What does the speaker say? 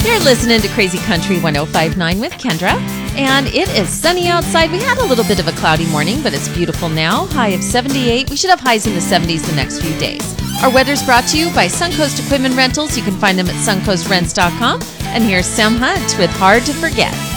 You're listening to Crazy Country 105.9 with Kendra, and it is sunny outside. We had a little bit of a cloudy morning, but it's beautiful now. High of 78. We should have highs in the 70s the next few days. Our weather's brought to you by Suncoast Equipment Rentals. You can find them at suncoastrents.com. And here's Sam Hunt with Hard to Forget.